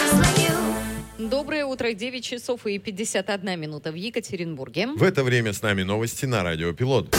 Доброе утро, 9 часов и 51 минута в Екатеринбурге. В это время с нами новости на Радио Пилот.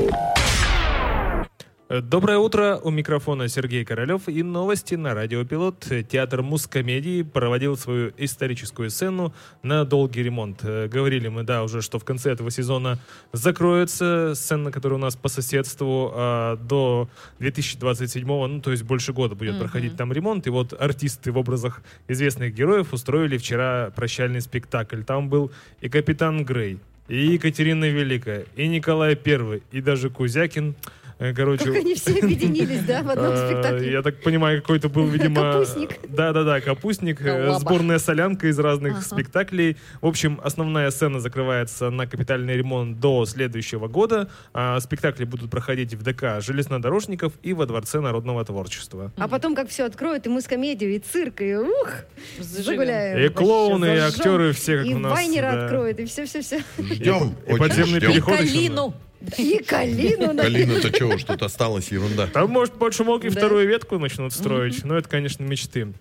Доброе утро, у микрофона Сергей Королев и новости на Радио Пилот. Театр Мускомедии проводил свою историческую сцену на долгий ремонт. Говорили мы, уже, что в конце этого сезона закроется сцена, которая у нас по соседству, до 2027-го, то есть больше года будет проходить там ремонт. И вот артисты в образах известных героев устроили вчера прощальный спектакль. Там был и Капитан Грей, и Екатерина Великая, и Николай I, и даже Кузякин. Короче, как они все объединились, в одном спектакле. Я так понимаю, какой-то был, видимо... Капустник. Да, капустник. Сборная солянка из разных спектаклей. В общем, основная сцена закрывается на капитальный ремонт до следующего года. Спектакли будут проходить в ДК железнодорожников и во Дворце народного творчества. А потом, как все откроют, и мускомедию, и цирк, и загуляем. И клоуны, и актеры, все как и у нас. И Вайнера откроют, и все. Ждем. И подземный переход. И Калину. И Калину. Калина-то чего, что-то осталось, ерунда. Там, может, больше и вторую ветку начнут строить. Но это, конечно, мечты.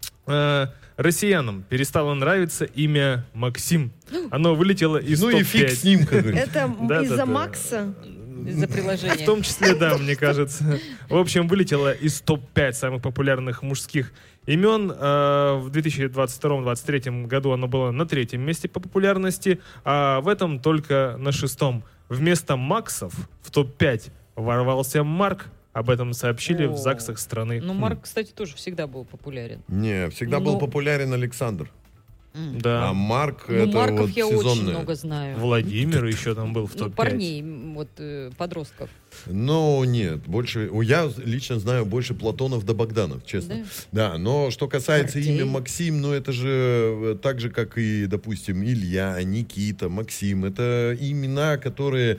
Россиянам перестало нравиться имя Максим. Оно вылетело из топ-5. И фиг с ним, как говорится. Это из-за Макса? Из-за приложения. В том числе, мне кажется. В общем, вылетело из топ-5 самых популярных мужских имен. В 2022-2023 году оно было на 3-м месте по популярности, а в этом только на 6-м. Вместо Максов в топ-5 ворвался Марк. Об этом сообщили в ЗАГСах страны. Марк, кстати, тоже всегда был популярен. Не, всегда был популярен Александр. Да. А Марк, это Марков вот я сезонное. очень много знаю. Владимир еще там был в топ-5. Парней, подростков. Нет, больше. Я лично знаю больше Платонов да Богданов, честно. Да, но что касается имя Максим, это же так же, как и, допустим, Илья, Никита, Максим. Это имена, которые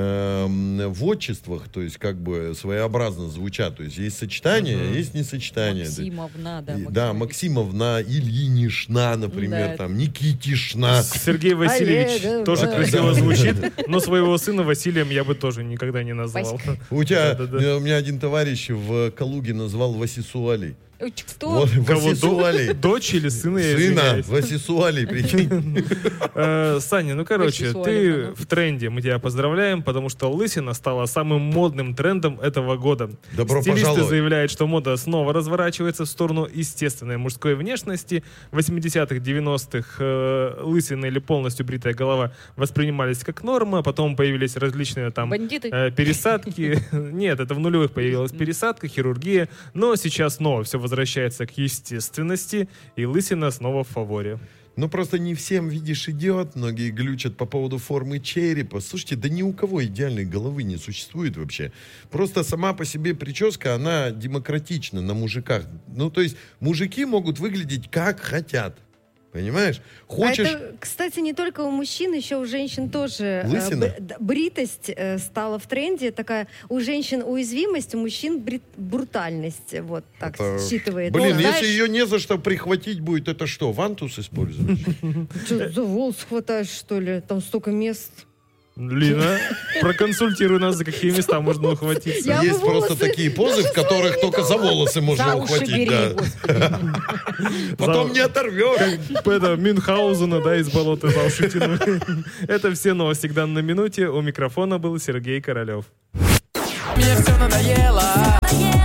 в отчествах, то есть как бы своеобразно звучат. То есть есть сочетание, есть несочетание. Максимовна, Да, Максимовна, Ильинишна, например, там, Никитишна. Сергей Васильевич тоже красиво звучит, но своего сына Василием я бы тоже никогда не назвал. У меня один товарищ в Калуге назвал Васисуалей. Кто? Васисуалей. Дочь или сына? Сына Васисуалей, прикинь. Саня, ты в тренде. Мы тебя поздравляем, потому что лысина стала самым модным трендом этого года. Добро Стилисты пожаловать. заявляют, что мода снова разворачивается в сторону естественной мужской внешности. В 80-х, 90-х лысина или полностью бритая голова воспринимались как норма, потом появились различные там пересадки. Нет, это в нулевых появилась пересадка, хирургия, но сейчас снова все возвращается к естественности, и лысина снова в фаворе. Просто не всем, видишь, идет. Многие глючат по поводу формы черепа. Слушайте, да ни у кого идеальной головы не существует вообще. Просто сама по себе прическа, она демократична на мужиках. То есть мужики могут выглядеть как хотят. Понимаешь? Хочешь... это, кстати, не только у мужчин, еще у женщин тоже. Лысина? Бритость стала в тренде. Такая у женщин уязвимость, у мужчин брутальность. Вот так считывает. Если ее не за что прихватить будет, это что, вантус используешь? Что, за волос хватаешь, что ли? Там столько мест. Лина, проконсультируй нас, за какие места можно ухватиться. Есть просто такие позы, в которых только за волосы можно ухватить. Потом не оторвешь. Как Мюнхгаузена, из болота за уши тянуть. Это все новости к данной минуте. У микрофона был Сергей Королев. Мне все надоело.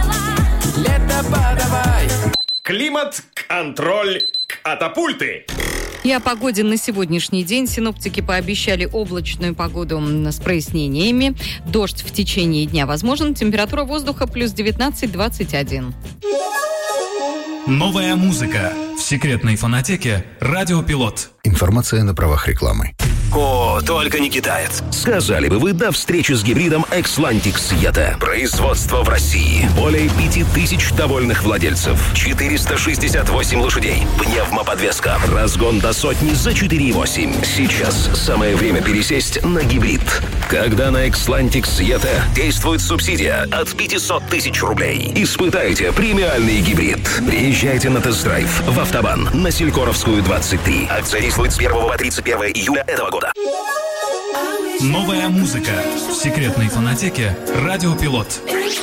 Лето подавай. Климат-контроль катапульты. И о погоде на сегодняшний день синоптики пообещали облачную погоду с прояснениями. Дождь в течение дня возможен. Температура воздуха плюс 19-21. Новая музыка в секретной фонотеке «Радио Пилот». Информация на правах рекламы. Только не китаец. Сказали бы вы до встречи с гибридом Xlantic Yeta. Производство в России. Более 5000 довольных владельцев. 468 лошадей. Пневмоподвеска. Разгон до сотни за 4,8. Сейчас самое время пересесть на гибрид. Когда на Xlantic Yeta действует субсидия от 500 тысяч рублей. Испытайте премиальный гибрид. Приезжайте на тест-драйв в Автобан на Селькоровскую, 23. Акция действует с 1 по 31 июля этого года. Новая музыка в секретной фонотеке «Радио Пилот».